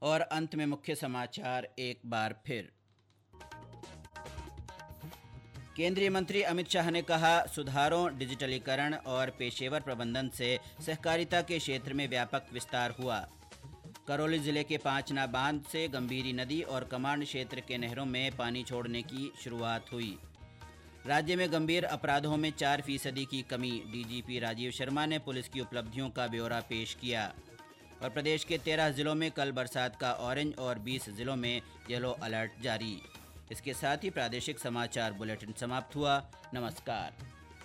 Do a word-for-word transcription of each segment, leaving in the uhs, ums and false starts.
और अंत में मुख्य समाचार एक बार फिर। केंद्रीय मंत्री अमित शाह ने कहा, सुधारों, डिजिटलीकरण और पेशेवर प्रबंधन से सहकारिता के क्षेत्र में व्यापक विस्तार हुआ। करौली जिले के पांचना बांध से गंभीरी नदी और कमांड क्षेत्र के नहरों में पानी छोड़ने की शुरुआत हुई। राज्य में गंभीर अपराधों में चार फीसदी की कमी। डीजीपी राजीव शर्मा ने पुलिस की उपलब्धियों का ब्यौरा पेश किया। और प्रदेश के तेरह जिलों में कल बरसात का ऑरेंज और बीस जिलों में येलो अलर्ट जारी। इसके साथ ही प्रादेशिक समाचार बुलेटिन समाप्त हुआ। नमस्कार।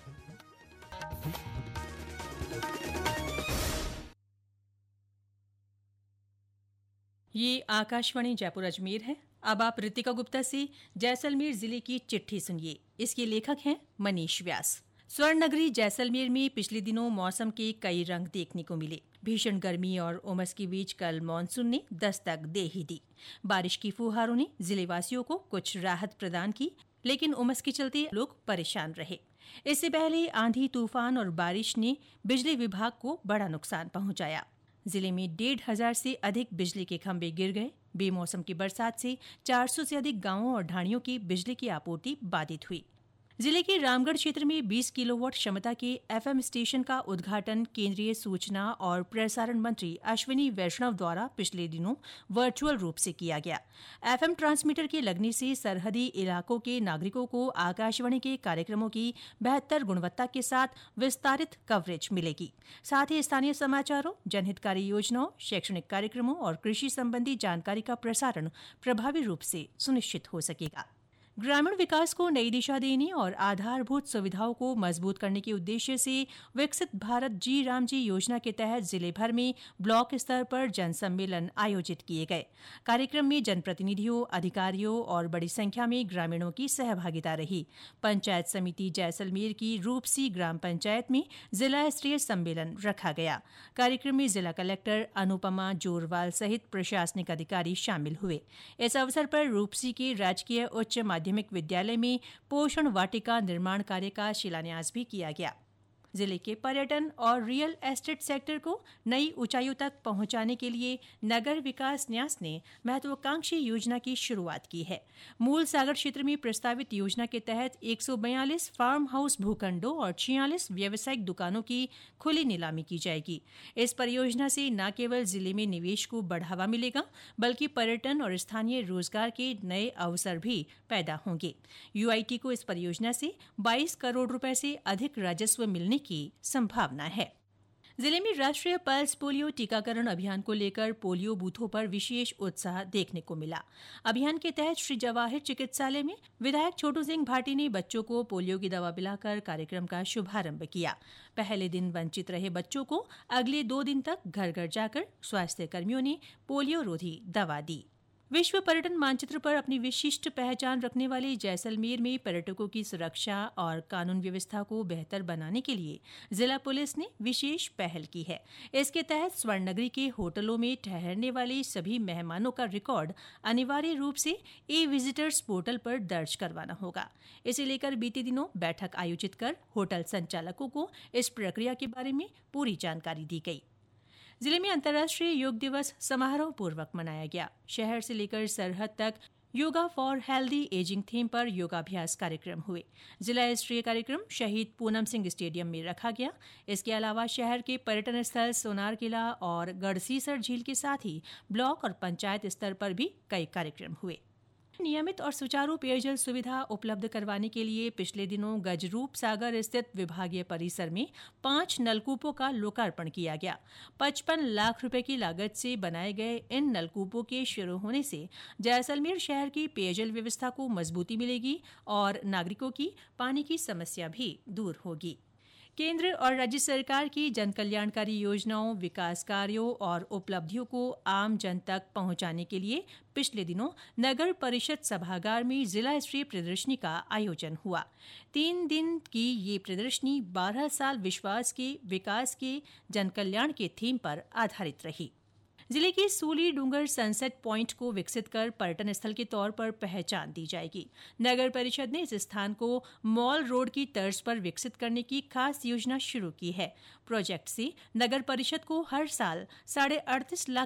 ये आकाशवाणी जयपुर अजमेर है। अब आप ऋतिका गुप्ता से जैसलमेर जिले की चिट्ठी सुनिए। इसके लेखक हैं मनीष व्यास। स्वर्ण नगरी जैसलमेर में पिछले दिनों मौसम के कई रंग देखने को मिले। भीषण गर्मी और उमस के बीच कल मानसून ने दस्तक दे ही दी। बारिश की फुहारों ने जिलेवासियों को कुछ राहत प्रदान की, लेकिन उमस के चलते लोग परेशान रहे। इससे पहले आंधी, तूफान और बारिश ने बिजली विभाग को बड़ा नुकसान पहुंचाया। जिले में डेढ़ हजार से अधिक बिजली के खंभे गिर गए। बेमौसम की बरसात से चार सौ से अधिक गांवों और ढाणियों की बिजली की आपूर्ति बाधित हुई। जिले के रामगढ़ क्षेत्र में बीस किलोवाट क्षमता के एफएम स्टेशन का उद्घाटन केंद्रीय सूचना और प्रसारण मंत्री अश्विनी वैष्णव द्वारा पिछले दिनों वर्चुअल रूप से किया गया। एफएम ट्रांसमीटर के लगने से सरहदी इलाकों के नागरिकों को आकाशवाणी के कार्यक्रमों की बेहतर गुणवत्ता के साथ विस्तारित कवरेज मिलेगी। साथ ही स्थानीय समाचारों, जनहितकारी योजनाओं, शैक्षणिक कार्यक्रमों और कृषि संबंधी जानकारी का प्रसारण प्रभावी रूप से सुनिश्चित हो सकेगा। ग्रामीण विकास को नई दिशा देने और आधारभूत सुविधाओं को मजबूत करने के उद्देश्य से विकसित भारत जी राम जी योजना के तहत जिले भर में ब्लॉक स्तर पर जन सम्मेलन आयोजित किए गए। कार्यक्रम में जनप्रतिनिधियों, अधिकारियों और बड़ी संख्या में ग्रामीणों की सहभागिता रही। पंचायत समिति जैसलमेर की रूपसी ग्राम पंचायत में जिला स्तरीय सम्मेलन रखा गया। कार्यक्रम में जिला कलेक्टर अनुपमा जोरवाल सहित प्रशासनिक अधिकारी शामिल हुए। इस अवसर पर रूपसी के राजकीय उच्च माध्यमिक माध्यमिक विद्यालय में पोषण वाटिका निर्माण कार्य का शिलान्यास भी किया गया। जिले के पर्यटन और रियल एस्टेट सेक्टर को नई ऊंचाइयों तक पहुंचाने के लिए नगर विकास न्यास ने महत्वाकांक्षी योजना की शुरुआत की है। मूल सागर क्षेत्र में प्रस्तावित योजना के तहत एक सौ बयालीस फार्म हाउस भूखंडों और छियालीस व्यावसायिक दुकानों की खुली नीलामी की जाएगी। इस परियोजना से न केवल जिले में निवेश को बढ़ावा मिलेगा, बल्कि पर्यटन और स्थानीय रोजगार के नए अवसर भी पैदा होंगे। यूआईटी को इस परियोजना से बाईस करोड़ रुपए से अधिक राजस्व मिलने की संभावना है। जिले में राष्ट्रीय पल्स पोलियो टीकाकरण अभियान को लेकर पोलियो बूथों पर विशेष उत्साह देखने को मिला। अभियान के तहत श्री जवाहिर चिकित्सालय में विधायक छोटू सिंह भाटी ने बच्चों को पोलियो की दवा पिलाकर कार्यक्रम का शुभारंभ किया। पहले दिन वंचित रहे बच्चों को अगले दो दिन तक घर घर जाकर स्वास्थ्य कर्मियों ने पोलियो रोधी दवा दी। विश्व पर्यटन मानचित्र पर अपनी विशिष्ट पहचान रखने वाले जैसलमेर में पर्यटकों की सुरक्षा और कानून व्यवस्था को बेहतर बनाने के लिए जिला पुलिस ने विशेष पहल की है। इसके तहत स्वर्ण नगरी के होटलों में ठहरने वाले सभी मेहमानों का रिकॉर्ड अनिवार्य रूप से ई विजिटर्स पोर्टल पर दर्ज करवाना होगा। इसे लेकर बीते दिनों बैठक आयोजित कर होटल संचालकों को इस प्रक्रिया के बारे में पूरी जानकारी दी गई। जिले में अंतर्राष्ट्रीय योग दिवस समारोह पूर्वक मनाया गया। शहर से लेकर सरहद तक yoga for healthy ageing theme पर योगाभ्यास कार्यक्रम हुए। जिला स्तरीय कार्यक्रम शहीद पूनम सिंह स्टेडियम में रखा गया। इसके अलावा शहर के पर्यटन स्थल सोनार किला और गढ़सीसर झील के साथ ही ब्लॉक और पंचायत स्तर पर भी कई कार्यक्रम हुए। नियमित और सुचारू पेयजल सुविधा उपलब्ध करवाने के लिए पिछले दिनों गजरूप सागर स्थित विभागीय परिसर में पांच नलकूपों का लोकार्पण किया गया। पचपन लाख रुपए की लागत से बनाए गए इन नलकूपों के शुरू होने से जैसलमेर शहर की पेयजल व्यवस्था को मजबूती मिलेगी और नागरिकों की पानी की समस्या भी दूर होगी। केंद्र और राज्य सरकार की जन कल्याणकारी योजनाओं, विकास कार्यों और उपलब्धियों को आम जन तक पहुंचाने के लिए पिछले दिनों नगर परिषद सभागार में जिला स्तरीय प्रदर्शनी का आयोजन हुआ। तीन दिन की ये प्रदर्शनी बारह साल विश्वास के विकास के जन कल्याण के थीम पर आधारित रही। जिले के सूली डूंगर सनसेट पॉइंट को विकसित कर पर्यटन स्थल के तौर पर पहचान दी जाएगी। नगर परिषद ने इस स्थान को मॉल रोड की तर्ज पर विकसित करने की खास योजना शुरू की है। प्रोजेक्ट से नगर परिषद को हर साल साढ़े अड़तीस लाख